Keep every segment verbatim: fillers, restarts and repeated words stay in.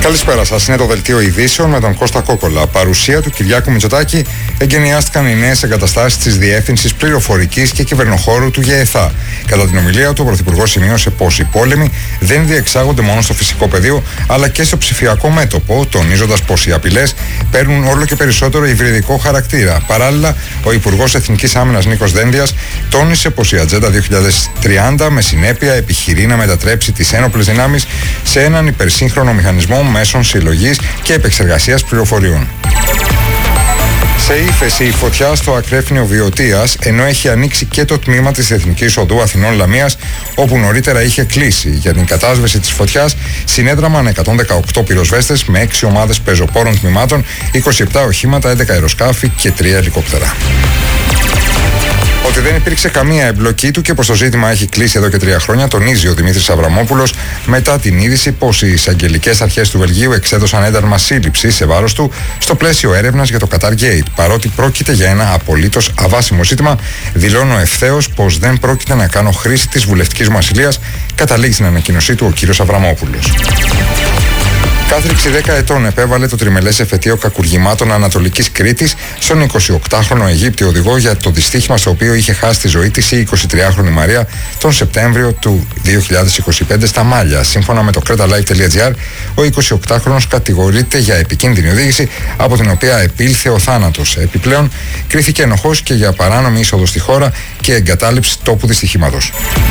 Καλησπέρα σας. Είναι το δελτίο ειδήσεων με τον Κώστα Κόκολα. Παρουσία του Κυριάκου Μητσοτάκη εγκαινιάστηκαν οι νέες εγκαταστάσεις της Διεύθυνσης Πληροφορικής και Κυβερνοχώρου του ΓΕΘΑ. Κατά την ομιλία του, ο Πρωθυπουργός σημείωσε πως οι πόλεμοι δεν διεξάγονται μόνο στο φυσικό πεδίο, αλλά και στο ψηφιακό μέτωπο, τονίζοντας πως οι απειλές παίρνουν όλο και περισσότερο υβριδικό χαρακτήρα. Παράλληλα, ο Υπουργός Εθνικής Άμυνας Νίκος Δένδιας τόνισε πως η Ατζέντα δύο χιλιάδες τριάντα με συνέπεια επιχειρεί να μετατρέψει τις ένοπλες δυνάμεις σε έναν υπερσύγχρονο μηχανισμό μέσων συλλογής και επεξεργασίας πληροφοριών. Σε ύφεση η φωτιά στο ακρέφνιο Βιωτίας, ενώ έχει ανοίξει και το τμήμα της Εθνικής Οδού Αθηνών Λαμίας, όπου νωρίτερα είχε κλείσει. Για την κατάσβεση της φωτιάς συνέδραμαν εκατόν δεκαοκτώ πυροσβέστες με έξι ομάδες πεζοπόρων τμήματων, είκοσι επτά οχήματα, έντεκα αεροσκάφη και τρία ελικόπτερα. Ότι δεν υπήρξε καμία εμπλοκή του και πως το ζήτημα έχει κλείσει εδώ και τρία χρόνια, τονίζει ο Δημήτρης Αβραμόπουλος μετά την είδηση πως οι εισαγγελικές αρχές του Βελγίου εξέδωσαν ένταλμα σύλληψη σε βάρος του στο πλαίσιο έρευνας για το Qatar Gate. Παρότι πρόκειται για ένα απολύτως αβάσιμο ζήτημα, δηλώνω ευθέως πως δεν πρόκειται να κάνω χρήση της βουλευτικής μου ασυλίας, καταλήγει στην ανακοίνωσή του ο κύριος Αβραμόπουλος. Κάθριξη δέκα ετών επέβαλε το τριμελές εφετείο κακουργημάτων Ανατολικής Κρήτης στον εικοσιοκτάχρονο Αιγύπτιο οδηγό για το δυστύχημα στο οποίο είχε χάσει τη ζωή της η εικοσιτριάχρονη Μαρία τον Σεπτέμβριο του δύο χιλιάδες είκοσι πέντε στα Μάλια. Σύμφωνα με το creta-live.gr, ο εικοσιοκτάχρονος κατηγορείται για επικίνδυνη οδήγηση, από την οποία επήλθε ο θάνατος. Επιπλέον, κρίθηκε ενοχός και για παράνομη είσοδο στη χώρα και εγκατάλειψη τόπου δυστυχήματος.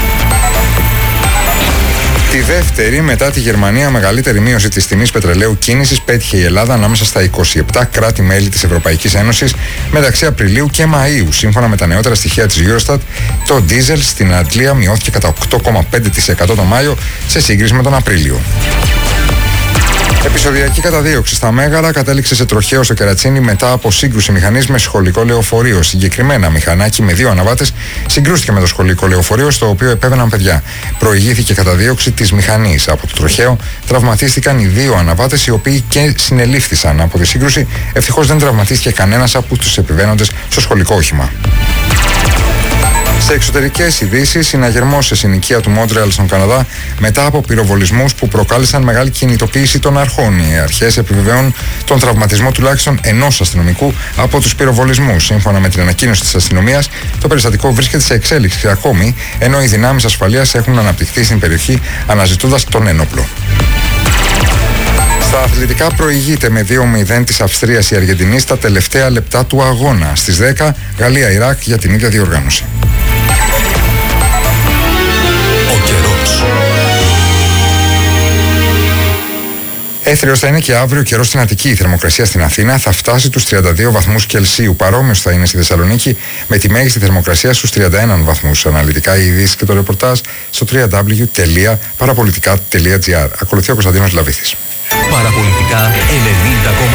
Τη δεύτερη, μετά τη Γερμανία, μεγαλύτερη μείωση της τιμής πετρελαίου κίνησης πέτυχε η Ελλάδα ανάμεσα στα είκοσι επτά κράτη-μέλη της Ευρωπαϊκής Ένωσης μεταξύ Απριλίου και Μαΐου. Σύμφωνα με τα νεότερα στοιχεία της Eurostat, το ντίζελ στην Αγγλία μειώθηκε κατά οκτώ κόμμα πέντε τοις εκατό τον Μάιο σε σύγκριση με τον Απρίλιο. Επεισοδιακή καταδίωξη στα Μέγαρα κατέληξε σε τροχαίο στο Κερατσίνι μετά από σύγκρουση μηχανής με σχολικό λεωφορείο. Συγκεκριμένα, μηχανάκι με δύο αναβάτες συγκρούστηκε με το σχολικό λεωφορείο, στο οποίο επέβαιναν παιδιά. Προηγήθηκε καταδίωξη της μηχανής. Από το τροχαίο τραυματίστηκαν οι δύο αναβάτες, οι οποίοι και συνελήφθησαν από τη σύγκρουση. Ευτυχώς δεν τραυματίστηκε κανένας από τους επιβαίνοντες στο σχολικό όχημα. Σε εξωτερικές ειδήσεις, συναγερμός σε συνοικία του Μόντρεαλ στον Καναδά μετά από πυροβολισμούς που προκάλεσαν μεγάλη κινητοποίηση των αρχών. Οι αρχές επιβεβαιώνουν τον τραυματισμό τουλάχιστον ενός αστυνομικού από τους πυροβολισμούς. Σύμφωνα με την ανακοίνωση της αστυνομίας, το περιστατικό βρίσκεται σε εξέλιξη ακόμη, ενώ οι δυνάμεις ασφαλείας έχουν αναπτυχθεί στην περιοχή αναζητώντας τον ένοπλο. Στα αθλητικά, προηγείται με δύο μηδέν της Αυστρίας η Αργεντινή στα τελευταία λεπτά του αγώνα. Στις δέκα, Γαλλία-Ιράκ για την ίδια διοργάνωση. Ο καιρός. Έθριος θα είναι και αύριο καιρός στην Αττική. Η θερμοκρασία στην Αθήνα θα φτάσει τους τριάντα δύο βαθμούς Κελσίου. Παρόμοιος θα είναι στη Θεσσαλονίκη με τη μέγιστη θερμοκρασία στους τριάντα ένα βαθμούς. Αναλυτικά οι ειδήσεις και το ρεπορτάζ στο double-u double-u double-u τελεία παραπολιτικά τελεία τζι άρ. Ακολουθεί ο Κωνσταντίνος Λαβήθης. Παραπολιτικά ενενήντα κόμμα